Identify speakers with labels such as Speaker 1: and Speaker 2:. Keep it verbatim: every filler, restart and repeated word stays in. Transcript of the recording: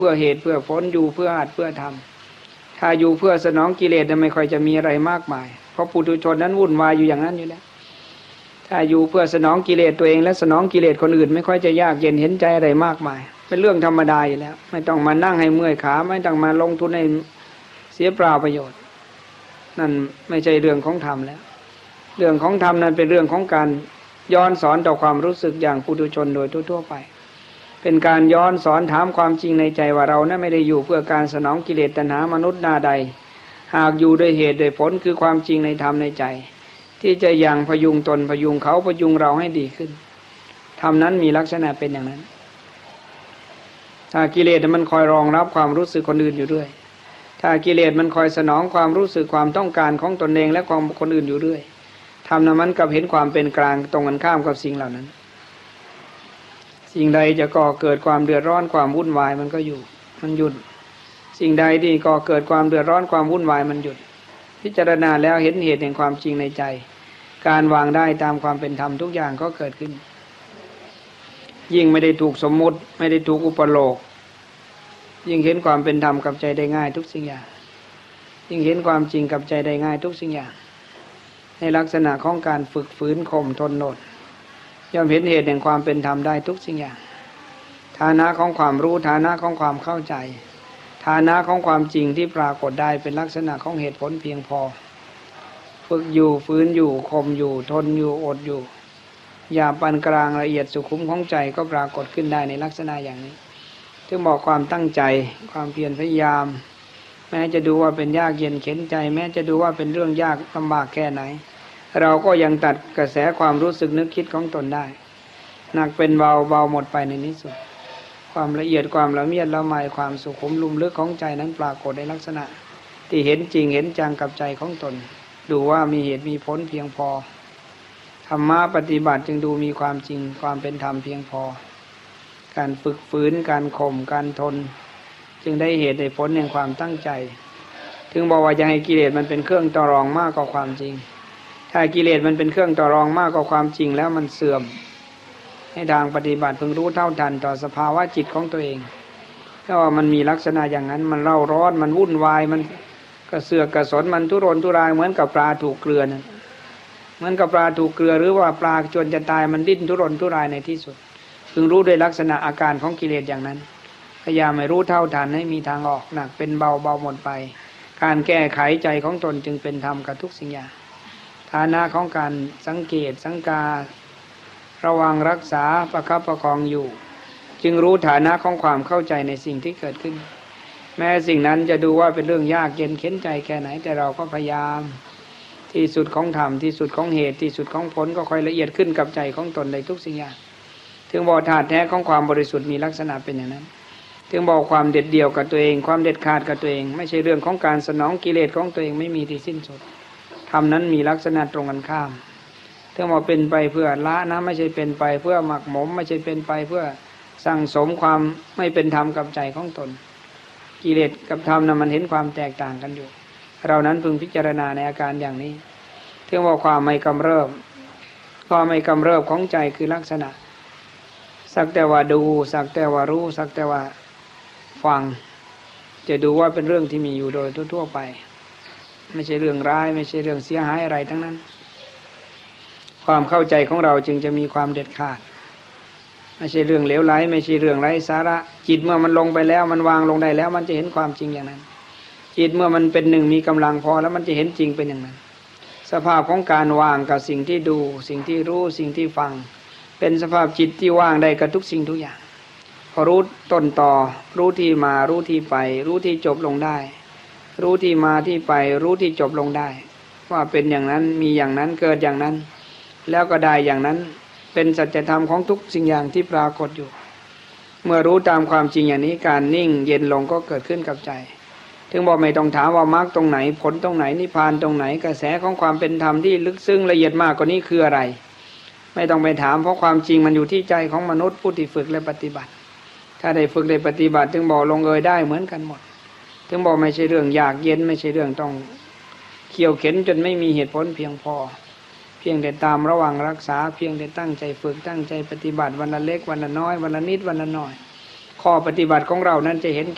Speaker 1: เพื่อเหตุเพื่อผลอยู่เพื่ออัดเพื่อทำถ้าอยู่เพื่อสนองกิเลสไม่ค่อยจะมีอะไรมากมายเพราะปุถุชนนั้นวุ่นวายอยู่อย่างนั้นอยู่แล้วถ้าอยู่เพื่อสนองกิเลสตัวเองและสนองกิเลสคนอื่นไม่ค่อยจะยากเย็นเห็นใจอะไรมากมายเป็นเรื่องธรรมดาอยู่แล้วไม่ต้องมานั่งให้เมื่อยขาไม่ต้องมาลงทุนให้เสียเปล่าประโยชน์นั่นไม่ใช่เรื่องของธรรมแล้วเรื่องของธรรมนั้นเป็นเรื่องของการย้อนสอนต่อความรู้สึกอย่างปุถุชนโดยทั่วๆไปเป็นการย้อนสอนถามความจริงในใจว่าเรานั้นไม่ได้อยู่เพื่อการสนองกิเลสตัณหามนุษย์หน้าใดหากอยู่ด้วยเหตุด้วยผลคือความจริงในธรรมในใจที่จะยังพยุงตนพยุงเขาพยุงเราให้ดีขึ้นธรรมนั้นมีลักษณะเป็นอย่างนั้นถ้ากิเลสมันคอยรองรับความรู้สึกคนอื่นอยู่ด้วยถ้ากิเลสมันคอยสนองความรู้สึกความต้องการของตนเองและของคนอื่นอยู่ด้วยธรรมนั้นมันกับเห็นความเป็นกลางตรงกันข้ามกับสิ่งเหล่านั้นสิ่งใดจะก่อเกิดความเดือดร้อนความวุ่นวายมันก็อยู่มันหยุดสิ่งใดที่ก่อเกิดความเดือดร้อนความวุ่นวายมันหยุดพิจารณาแล้วเห็นเหตุแห่งความจริงในใจการวางได้ตามความเป็นธรรมทุกอย่างก็เกิดขึ้นยิ่งไม่ได้ถูกสมมุติไม่ได้ถูกอุปโลกยิ่งเห็นความเป็นธรรมกับใจได้ง่ายทุกสิ่งอย่างยิ่งเห็นความจริงกับใจได้ง่ายทุกสิ่งอย่างในลักษณะของการฝึกฝืนข่มทนอดย่อมเห็นเหตุแห่งความเป็นธรรมได้ทุกสิ่งอย่างฐานะของความรู้ฐานะของความเข้าใจฐานะของความจริงที่ปรากฏได้เป็นลักษณะของเหตุผลเพียงพอฝึกอยู่ฝืนอยู่ข่มอยู่ทนอยู่อดอยู่อย่าปานกลางละเอียดสุขุมของใจก็ปรากฏขึ้นได้ในลักษณะอย่างนี้ถึงบอกความตั้งใจความเพียรพยายามแม้จะดูว่าเป็นยากเย็นเข็ญใจแม้จะดูว่าเป็นเรื่องยากลำบากแค่ไหนเราก็ยังตัดกระแสความรู้สึกนึกคิดของตนได้หนักเป็นเบาเบาหมดไปในที่สุดความละเอียดความละเมียดละไมความสุขุมลุ่มลึกของใจนั้นปรากฏในลักษณะที่เห็นจริงเห็นจังกับใจของตนดูว่ามีเหตุมีผลเพียงพอธรรมะปฏิบัติจึงดูมีความจริงความเป็นธรรมเพียงพอการฝึกฝืนการข่มการทนจึงได้เหตุได้ผลแห่งความตั้งใจถึงบอกว่าจะให้กิเลสมันเป็นเครื่องต่อรองมากกว่าความจริงถ้ากิเลสมันเป็นเครื่องต่อรองมากกว่าความจริงแล้วมันเสื่อมให้ทางปฏิบัติพึงรู้เท่าทันต่อสภาวะจิตของตัวเองถ้าว่ามันมีลักษณะอย่างนั้นมันเร่าร้อนมันวุ่นวายมันกระเสือกกระสนมันทุรนทุรายเหมือนกับปลาถูกเกลือนั่นเหมือนกับปลาถูกเกลือหรือว่าปลาจนจะตายมันดิ้นทุรนทุรายในที่สุดพึงรู้ด้วยลักษณะอาการของกิเลสอย่างนั้นพยายามให้รู้เท่าทันให้มีทางออกหนักเป็นเบาเบาหมดไปการแก้ไขใจของตนจึงเป็นธรรมกับทุกสิ่งอย่างฐานะของการสังเกตสังการระวังรักษาประคับประคองอยู่จึงรู้ฐานะของความเข้าใจในสิ่งที่เกิดขึ้นแม้สิ่งนั้นจะดูว่าเป็นเรื่องยากเย็นเข็ญใจแค่ไหนแต่เราก็พยายามที่สุดของธรรมที่สุดของเหตุที่สุดของผลก็ค่อยละเอียดขึ้นกับใจของตนในทุกสิ่งอย่างถึงบอกธาตุแท้ของความบริสุทธิ์มีลักษณะเป็นอย่างนั้นถึงบอกความเด็ดเดี่ยวกับตัวเองความเด็ดขาดกับตัวเองไม่ใช่เรื่องของการสนองกิเลสของตัวเองไม่มีที่สิ้นสุดธรรมนั้นมีลักษณะตรงกันข้ามถึงบอกเป็นไปเพื่อละนะไม่ใช่เป็นไปเพื่อหมักหมมไม่ใช่เป็นไปเพื่อสั่งสมความไม่เป็นธรรมกับใจของตนกิเลสกับธรรมนั้นมันเห็นความแตกต่างกันอยู่เรานั้นพึงพิจารณาในอาการอย่างนี้ถึงบอกความไม่กำเริบความไม่กำเริบของใจคือลักษณะสักแต่ว่าดูสักแต่ว่ารู้สักแต่ว่าฟังจะดูว่าเป็นเรื่องที่มีอยู่โดยทั่วๆไปไม่ใช่เรื่องร้ายไม่ใช่เรื่องเสียหายอะไรทั้งนั้นความเข้าใจของเราจึงจะมีความเด็ดขาดไม่ใช่เรื่องเลวไหลไม่ใช่เรื่องไร้สาระจิตเมื่อมันลงไปแล้วมันวางลงได้แล้วมันจะเห็นความจริงอย่างนั้นจิตเมื่อมันเป็นหนึ่งมีกำลังพอแล้วมันจะเห็นจริงเป็นอย่างนั้นสภาพของการวางกับสิ่งที่ดูสิ่งที่รู้สิ่งที่ฟังเป็นสภาพจิตที่ว่างได้กับทุกสิ่งทุกอย่างพอรู้ต้นต่อรู้ที่มารู้ที่ไปรู้ที่จบลงได้รู้ที่มาที่ไปรู้ที่จบลงได้ว่าเป็นอย่างนั้นมีอย่างนั้นเกิดอย่างนั้นแล้วก็ได้อย่างนั้นเป็นสัจธรรมของทุกสิ่งอย่างที่ปรากฏอยู่เมื่อรู้ตามความจริงอย่างนี้การนิ่งเย็นลงก็เกิดขึ้นกับใจถึงบอกไม่ต้องถามว่ามรรคตรงไหนผลตรงไหนนิพพานตรงไหนกระแสของความเป็นธรรมที่ลึกซึ้งละเอียดมากกว่านี้คืออะไรไม่ต้องไปถามเพราะความจริงมันอยู่ที่ใจของมนุษย์ผู้ที่ฝึกและปฏิบัติถ้าได้ฝึกได้ปฏิบัติถึงบอกลงเอยได้เหมือนกันหมดถึงบอกไม่ใช่เรื่องยากเย็นไม่ใช่เรื่องต้องเขี่ยวเข็นจนไม่มีเหตุผลเพียงพอเพียงแต่ตามระวังรักษาเพียงแต่ตั้งใจฝึกตั้งใจปฏิบัติวันละเล็กวันละน้อยวันละนิดวันละน้อยข้อปฏิบัติของเรานั้นจะเห็น